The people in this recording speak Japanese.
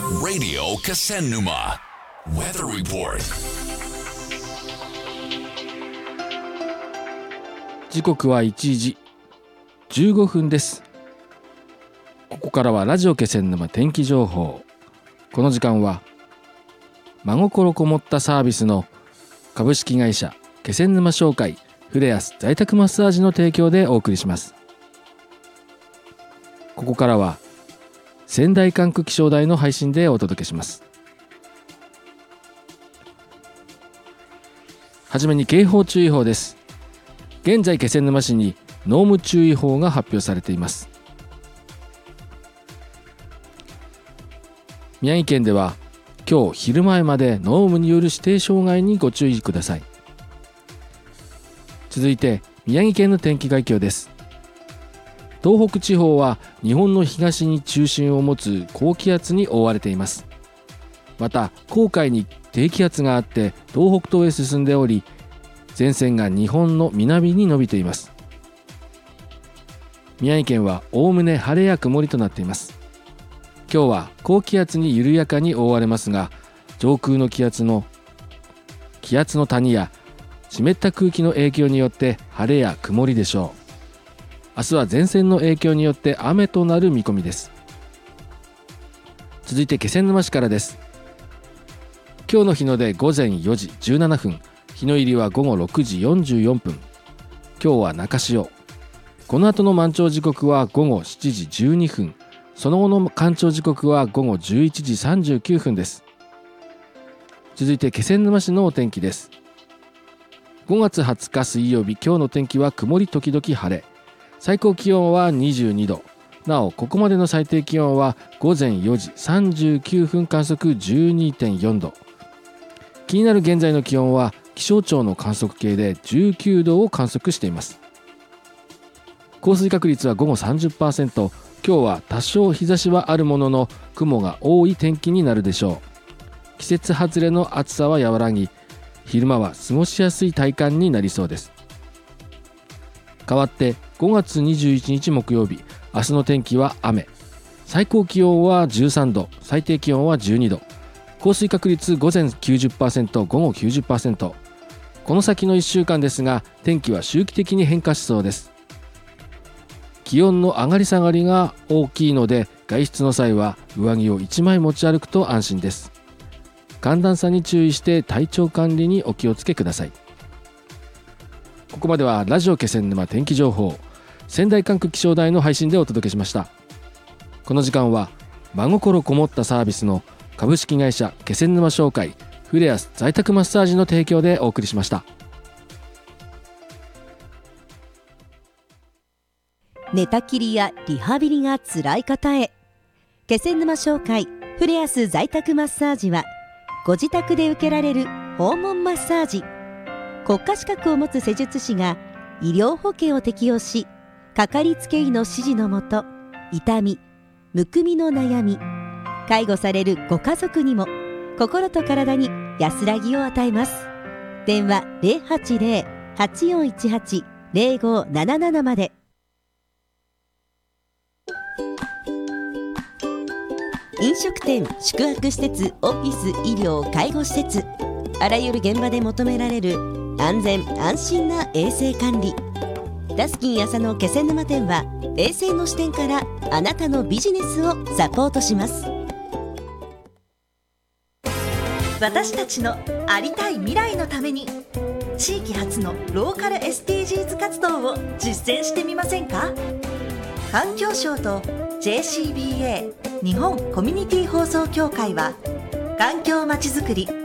Radio Kasennuma Weather Report。 時刻は1時15分です。ここからはラジオ気仙沼天気情報。この時間は真心こもったサービスの株式会社気仙沼商会フレアス在宅マッサージの提供でお送りします。ここからは仙台管区気象台の配信でお届けします。はじめに警報注意報です。現在気仙沼市に濃霧注意報が発表されています。宮城県では今日昼前まで濃霧による指定障害にご注意ください。続いて宮城県の天気概況です。東北地方は日本の東に中心を持つ高気圧に覆われています。また黄海に低気圧があって東北東へ進んでおり、前線が日本の南に伸びています。宮城県はおおむね晴れや曇りとなっています。今日は高気圧に緩やかに覆われますが、上空の気圧の谷や湿った空気の影響によって晴れや曇りでしょう。明日は前線の影響によって雨となる見込みです。続いて気仙沼市からです。今日の日の出午前4時17分、日の入りは午後6時44分。今日は中潮。この後の満潮時刻は午後7時12分。その後の干潮時刻は午後11時39分です。続いて気仙沼市のお天気です。5月20日水曜日、今日の天気は曇り時々晴れ。最高気温は22度。なおここまでの最低気温は午前4時39分観測 12.4 度。気になる現在の気温は気象庁の観測計で19度を観測しています。降水確率は午後 30%。 今日は多少日差しはあるものの雲が多い天気になるでしょう。季節外れの暑さは和らぎ、昼間は過ごしやすい体感になりそうです。代わって5月21日木曜日、明日の天気は雨。最高気温は13度、最低気温は12度。降水確率午前 90%、 午後 90%。 この先の1週間ですが、天気は周期的に変化しそうです。気温の上がり下がりが大きいので、外出の際は上着を1枚持ち歩くと安心です。寒暖差に注意して体調管理にお気をつけください。ここまではラジオ気仙沼天気情報、仙台管区気象台の配信でお届けしました。この時間は真心こもったサービスの株式会社気仙沼商会フレアス在宅マッサージの提供でお送りしました。 寝たきりやリハビリがつらい方へ、気仙沼商会フレアス在宅マッサージはご自宅で受けられる訪問マッサージ。国家資格を持つ施術師が医療保険を適用し、かかりつけ医の指示のもと、痛み、むくみの悩み、介護されるご家族にも心と体に安らぎを与えます。電話 080-8418-0577 まで。飲食店、宿泊施設、オフィス、医療、介護施設、あらゆる現場で求められる安全安心な衛生管理。ダスキン朝の気仙沼店は衛生の視点からあなたのビジネスをサポートします。 私たちのありたい未来のために、地域発のローカル SDGs 活動を実践してみませんか？環境省と JCBA 日本コミュニティ放送協会は環境まちづくり